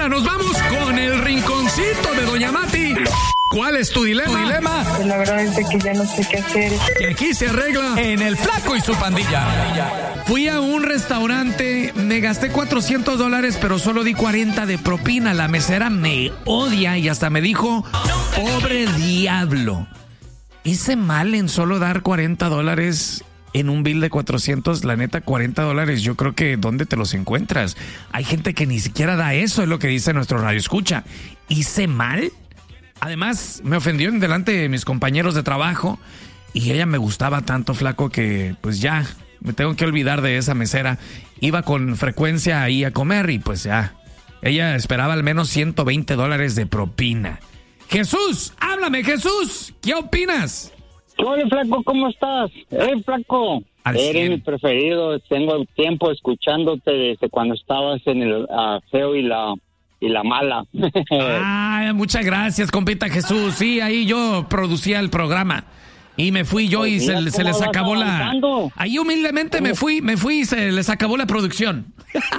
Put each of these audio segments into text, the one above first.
Ahora nos vamos con el rinconcito de Doña Mati. ¿Cuál es tu dilema? Pues la verdad es que ya no sé qué hacer. Que aquí se arregla En el Flaco y su pandilla. Fui a un restaurante, me gasté $400, pero solo di 40 de propina. La mesera me odia y hasta me dijo, pobre diablo. Hice mal en solo dar $40 en un bill de 400. La neta, $40, yo creo que ¿dónde te los encuentras? Hay gente que ni siquiera da eso, es lo que dice nuestro radio escucha. ¿Hice mal? Además, me ofendió en delante de mis compañeros de trabajo y ella me gustaba tanto, Flaco, que pues ya me tengo que olvidar de esa mesera. Iba con frecuencia ahí a comer y pues ya, ella esperaba al menos $120 de propina. Jesús, háblame, Jesús, ¿qué opinas? Hola, Flaco, ¿cómo estás? Flaco, eres mi preferido. Tengo tiempo escuchándote desde cuando estabas en el feo y la mala. Ah, muchas gracias, compita Jesús. Sí, ahí yo producía el programa. Y me fui yo y se les acabó avanzando. Ahí humildemente me fui y se les acabó la producción.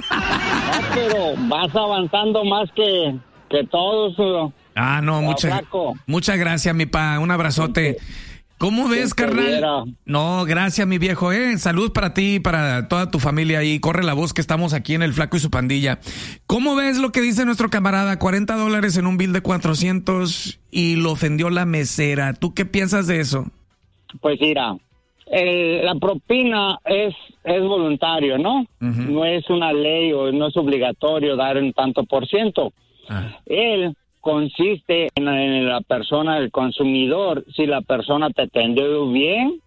No, pero vas avanzando más que todos. Ah, no, muchas gracias, mi pa. Un abrazote. ¿Cómo ves, carnal? No, gracias, mi viejo, Salud para ti y para toda tu familia ahí. Corre la voz que estamos aquí en el Flaco y su pandilla. ¿Cómo ves lo que dice nuestro camarada? $40 en un bill de 400 y lo ofendió la mesera. ¿Tú qué piensas de eso? Pues mira, la propina es voluntario, ¿no? Uh-huh. No es una ley o no es obligatorio dar un tanto por ciento. Él consiste en la persona, el consumidor. Si la persona te atendió bien,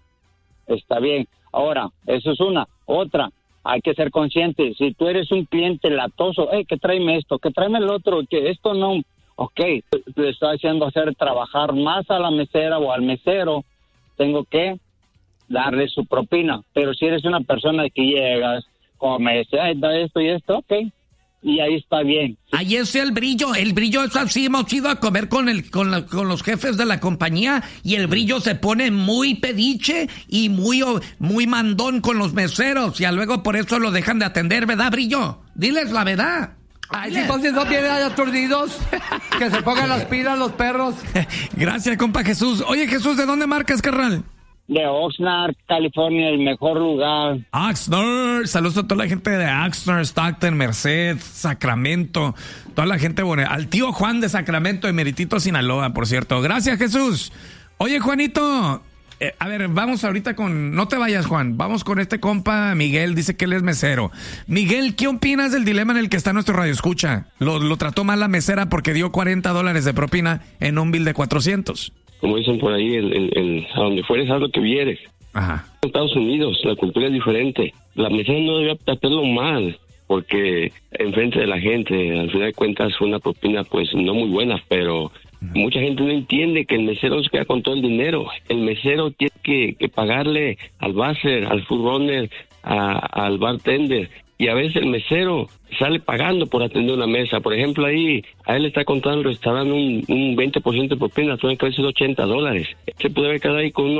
está bien. Ahora, eso es una. Otra, hay que ser consciente. Si tú eres un cliente latoso, que tráeme esto, que tráeme el otro, que esto no. Ok, le estoy haciendo hacer trabajar más a la mesera o al mesero. Tengo que darle su propina. Pero si eres una persona que llegas, comes, da esto y esto, ok. Y ahí está bien. Ahí es el brillo es así. Hemos ido a comer con los jefes de la compañía y el brillo se pone muy pediche y muy mandón con los meseros. Y luego por eso lo dejan de atender, ¿verdad, brillo? Diles la verdad. Ay, si entonces no tienen aturdidos, que se pongan las pilas los perros. Gracias, compa Jesús. Oye, Jesús, ¿de dónde marcas, carnal? De Oxnard, California, el mejor lugar. Oxnard, saludos a toda la gente de Oxnard, Stockton, Merced, Sacramento, toda la gente buena. Al tío Juan de Sacramento, Emeritito, Sinaloa, por cierto. Gracias, Jesús. Oye, Juanito, a ver, vamos ahorita no te vayas, Juan, vamos con este compa Miguel, dice que él es mesero. Miguel, ¿qué opinas del dilema en el que está nuestro radio escucha? Lo trató mal la mesera porque dio $40 de propina en un bill de 400. Como dicen por ahí, a donde fueres, haz lo que vieres. Ajá. En Estados Unidos, la cultura es diferente. La mesera no debe tratarlo mal, porque enfrente de la gente, al final de cuentas, una propina, pues, no muy buena, pero mucha gente no entiende que el mesero se queda con todo el dinero. El mesero tiene que pagarle al buzzer, al food runner, al bartender. Y a veces el mesero sale pagando por atender una mesa. Por ejemplo, ahí a él le está contando el restaurante un 20% de propina, tiene que ser $80. Se puede haber quedado ahí con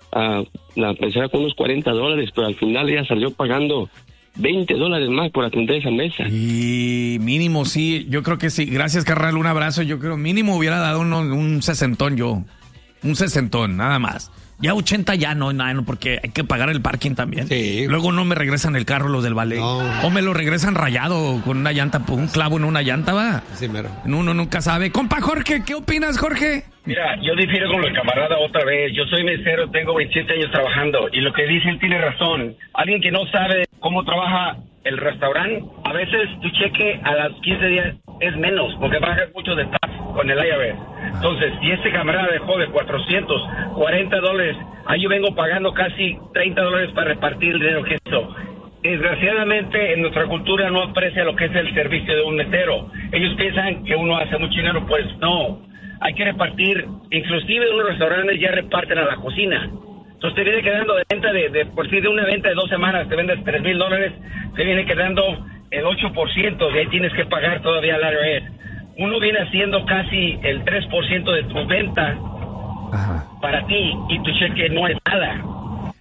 la mesera con unos $40, pero al final ella salió pagando $20 más por atender esa mesa. Y mínimo, sí, yo creo que sí. Gracias, carnal, un abrazo. Yo creo mínimo hubiera dado un sesentón yo. Un sesentón, nada más. Ya 80 ya no, porque hay que pagar el parking también. Sí. Luego no me regresan el carro los del ballet. No. O me lo regresan rayado con una llanta, un clavo en una llanta, va. Sí, mero. Uno nunca sabe. Compa Jorge, ¿qué opinas, Jorge? Mira, yo difiero con el camarada otra vez. Yo soy mesero, tengo 27 años trabajando. Y lo que dice él tiene razón. Alguien que no sabe cómo trabaja el restaurante, a veces tu cheque a los 15 días es menos, porque baja mucho de tax con el IRS. Entonces, si este camarada dejó de $440, ahí yo vengo pagando casi $30 para repartir el dinero que hizo. Desgraciadamente, en nuestra cultura no aprecia lo que es el servicio de un mesero. Ellos piensan que uno hace mucho dinero, pues no. Hay que repartir, inclusive en unos restaurantes ya reparten a la cocina. Entonces te viene quedando de venta por si de una venta de 2 semanas te vendes $3,000, te viene quedando el 8%, y ahí tienes que pagar todavía al IRS. Uno viene haciendo casi el 3% de tu venta. Ajá. Para ti, y tu cheque no es nada.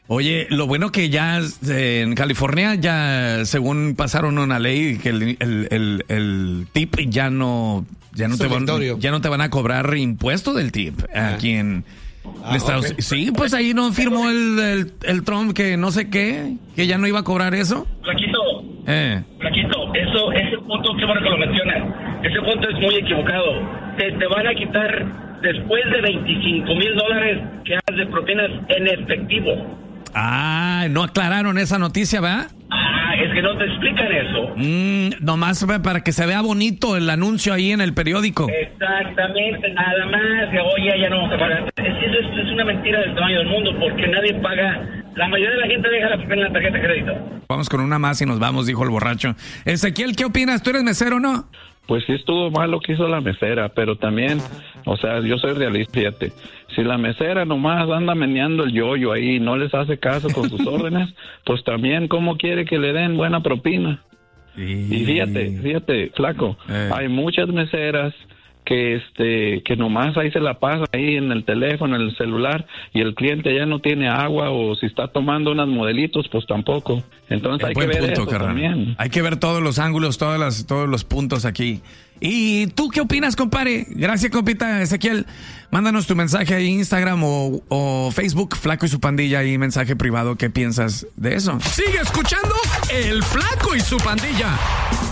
Oye, lo bueno que ya en California ya según pasaron una ley que el tip ya no te van a cobrar impuesto del tip aquí en Estados Unidos. Sí, pues ahí no firmó el Trump que no sé qué, que ya no iba a cobrar eso. Flaquito, ese punto, qué bueno que lo mencionas. Ese punto es muy equivocado. Te van a quitar después de $25,000 que hagas de propinas en efectivo. No aclararon esa noticia, ¿verdad? Es que no te explican eso. Nomás para que se vea bonito el anuncio ahí en el periódico. Exactamente, nada más. Oye, ya no vamos a pagar. Es una mentira del tamaño del mundo porque nadie paga. La mayoría de la gente deja la propina en la tarjeta de crédito. Vamos con una más y nos vamos, dijo el borracho. Ezequiel, ¿qué opinas? ¿Tú eres mesero o no? Pues sí estuvo mal lo que hizo la mesera, pero también, o sea, yo soy realista, fíjate. Si la mesera nomás anda meneando el yoyo ahí y no les hace caso con sus órdenes, pues también, ¿cómo quiere que le den buena propina? Y fíjate, flaco, hay muchas meseras que nomás ahí se la pasa ahí en el teléfono, en el celular, y el cliente ya no tiene agua, o si está tomando unos modelitos, pues tampoco. Entonces hay que ver eso también. Hay que ver todos los ángulos, todos los puntos aquí. ¿Y tú qué opinas, compadre? Gracias, compita Ezequiel. Mándanos tu mensaje ahí en Instagram o Facebook, Flaco y su Pandilla, y mensaje privado. ¿Qué piensas de eso? Sigue escuchando El Flaco y su Pandilla.